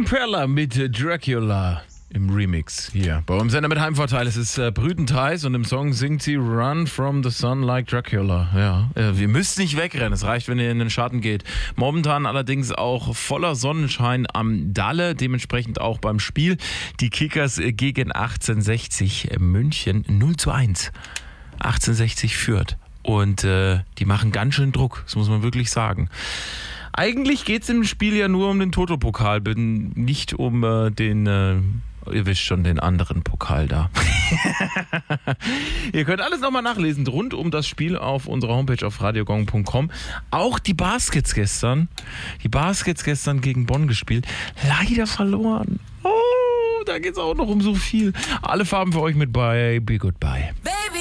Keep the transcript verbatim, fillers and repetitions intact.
Umbrella mit Dracula im Remix hier bei uns Sender mit Heimvorteil. Es ist äh, Brüten Theis und im Song singt sie Run from the sun like Dracula. Ja, äh, ihr müsst nicht wegrennen, es reicht, wenn ihr in den Schatten geht. Momentan allerdings auch voller Sonnenschein am Dalle, dementsprechend auch beim Spiel. Die Kickers gegen achtzehnhundertsechzig München null zu eins. achtzehnhundertsechzig führt und äh, die machen ganz schön Druck, das muss man wirklich sagen. Eigentlich geht es im Spiel ja nur um den Toto-Pokal, nicht um äh, den... Äh, Ihr wisst schon, den anderen Pokal da. Ihr könnt alles nochmal nachlesen rund um das Spiel auf unserer Homepage auf radiogong punkt com. Auch die Baskets gestern. Die Baskets gestern gegen Bonn gespielt. Leider verloren. Oh, da geht es auch noch um so viel. Alle Farben für euch mit bei Be Goodbye.